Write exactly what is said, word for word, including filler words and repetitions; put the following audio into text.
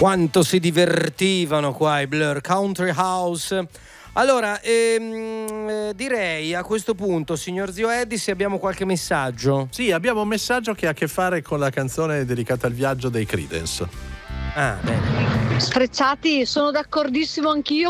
Quanto si divertivano qua i Blur, Country House. Allora, ehm, eh, direi a questo punto, signor Zio Eddie, se abbiamo qualche messaggio. Sì, abbiamo un messaggio che ha a che fare con la canzone dedicata al viaggio dei Creedence. Ah, bene. Sfrecciati, sono d'accordissimo anch'io